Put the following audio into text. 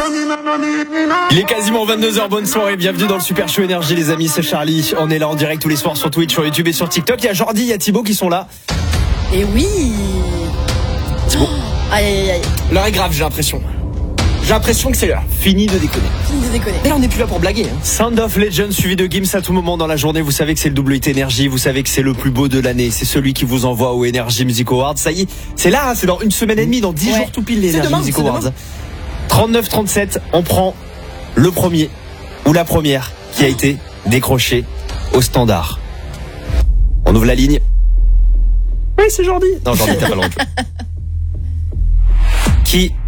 Il est quasiment 22h, bonne soirée, bienvenue dans le Super Show Énergie les amis, c'est Charlie. On est là en direct tous les soirs sur Twitch, sur YouTube et sur TikTok. Il y a Jordi, il y a Thibaut qui sont là. Et oui. Thibaut. Aïe aïe aïe. L'heure est grave, j'ai l'impression. J'ai l'impression que c'est l'heure. Fini de déconner. Fini de déconner. Et là on n'est plus là pour blaguer. Sound of Legends suivi de Gims à tout moment dans la journée. Vous savez que c'est le WT Energy, vous savez que c'est le plus beau de l'année. C'est celui qui vous envoie au Energy Music Awards. Ça y est, c'est là, c'est dans une semaine et demie, dans 10 jours tout pile les Energy Music Awards. 39-37, on prend le premier ou la première qui a été décrochée au standard. On ouvre la ligne. Oui, c'est Jordi. Non, Jordi, t'as pas le droit de jouer. Qui